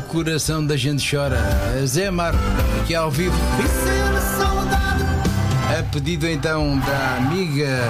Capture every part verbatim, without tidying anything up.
coração da gente chora. Zé Mar, aqui ao vivo. A pedido então da amiga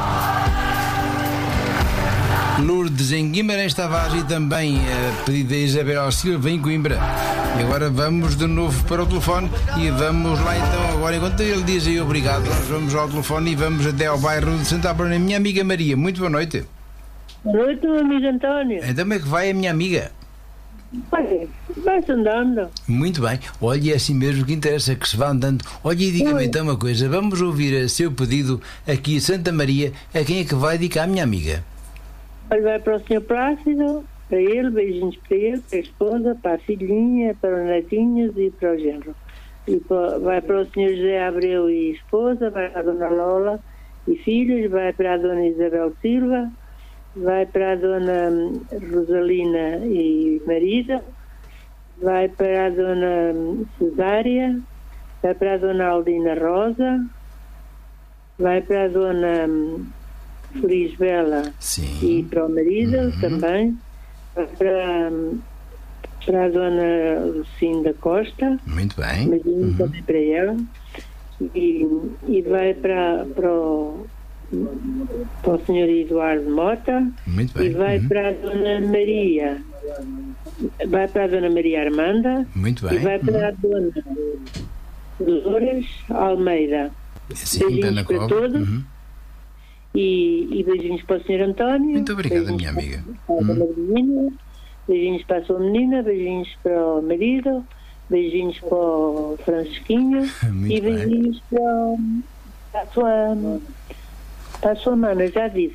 Lourdes em Guimarães Tavares e também a pedido da Isabel Silva em Coimbra. E agora vamos de novo para o telefone e vamos lá então, agora enquanto ele diz aí obrigado, nós vamos ao telefone e vamos até ao bairro de Santa Apolónia. Minha amiga Maria, muito boa noite. Boa noite, meu amigo António. Então como é que vai a minha amiga? Olha, vai-se andando. Muito bem, olha, é assim mesmo que interessa que se vá andando. Olha, e diga-me então uma coisa, vamos ouvir a seu pedido aqui em Santa Maria, a quem é que vai dedicar a minha amiga? Olha, vai para o senhor Plácido, para ele, beijinhos para ele, para a esposa, para a filhinha, para os netinhos e para o genro. E para, vai para o senhor José Abreu e esposa, vai para a dona Lola e filhos, vai para a dona Isabel Silva, vai para a dona Rosalina e marido, vai para a dona Cesária, vai para a dona Aldina Rosa, vai para a dona Feliz Bela Sim. E para o marido uhum. também, vai para, para a dona Lucinda Costa, muito bem, uhum. também para ela, e, e vai para, para o para o senhor Eduardo Mota. Muito bem. E vai uhum. para a dona Maria, vai para a dona Maria Armanda. Muito bem. E vai para uhum. a dona Dolores Almeida. Sim, beijinhos para todos. Uhum. E, e beijinhos para o senhor António. Muito obrigada, minha para, amiga. Para a dona uhum. Beijinhos para a sua menina, beijinhos para o marido, beijinhos para o Francisquinho. Muito e beijinhos para, para a sua para a sua mana, já disse.